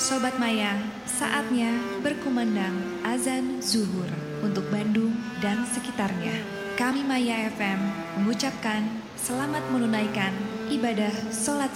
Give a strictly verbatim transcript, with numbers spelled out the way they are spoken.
Sobat Maya, saatnya berkumandang azan zuhur untuk Bandung dan sekitarnya. Kami Maya F M mengucapkan selamat menunaikan ibadah sholat